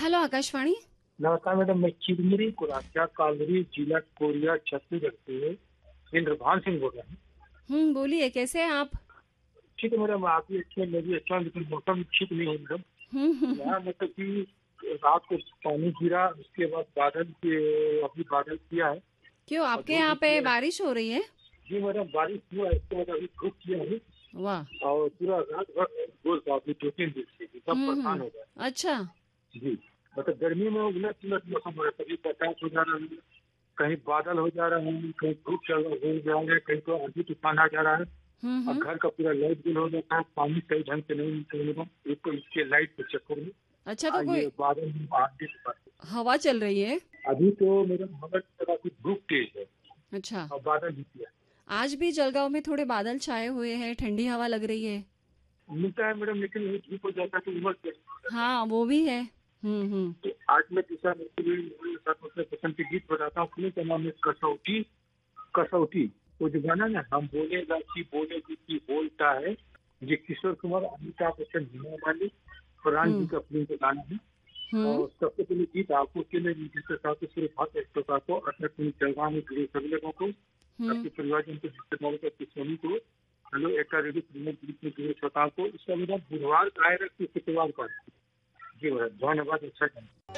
Hello Akashvani. नमस्कार madam, मैं चिरमिरी कुराचा कालरी जिला कोरिया छत्तीसगढ़ से इंद्रभान सिंह बोल रहा हूँ। बोलिए कैसे हैं आप? ठीक है मैडम, आप भी अच्छे, मैं भी अच्छा, लेकिन मौसम ठीक नहीं है मैडम। हम्म। यहाँ मतलब कि रात को पानी गिरा, उसके बाद बादल के अभी बादल किया है क्यों और आपके धूप यहाँ भी पे किया है। बारिश हो रही है? जी मैडम, बारिश हुआ है, इसके बाद अभी धूप किया है वाह। और पूरा रात भर बोल रहा अभी 2-3 दिन से सब परेशान हो गया। अच्छा। जी, मतलब गर्मी में उलट पुलट मौसम हो रहा है, कभी बरसात हो जा रहा है, कहीं बादल हो जा रहा है, कहीं धूप चल हो जा रहा है, कहीं तो आंधी तूफान आ जा रहा है और हम्म। घर का पूरा लाइट बिल हो जाता है, पानी सही ढंग से नहीं निकलने एक तो इसके लाइट के चक्कर में अच्छा तो कोई ये बादल में आंधी तूफान। हवा चल रही है? अभी तो मेरा मगर थोड़ा कुछ धूप तेज है अच्छा। और बादल भी किया आज भी जलगांव में थोड़े बादल छाए हुए हैं, ठंडी हवा लग रही है। मिलता है मैडम, लेकिन वो धूप हो जाता है तो उमस हो जाता है। हाँ वो भी है। तो आज मैं दिशा में पसंद के गीत बताता हूँ। फिल्म का नाम है कसौटी। कसौटी, वो जो गाना ना, हम बोलेगा कि बोलेगी कि बोलता है, ये किशोर कुमार, अमिताभ बच्चन, हेमा मालिनी, फरहान जी हम्म। का फिल्म का गाना है। हम्म। और सबसे पहले गीत आपको के लिए जिसके साथ सिर्फ हाथ एक प्रकार को अपने जलगांव में जुड़े सभी लोगों को, हम्म। आपके परिवार जन को, जिससे के सोनी को, हेलो एक रेडियो फिल्म गीत में जुड़े श्रोताओं को, इसका मेरा बुधवार का आएगा कि शुक्रवार का। जी धन्यवाद, अच्छा।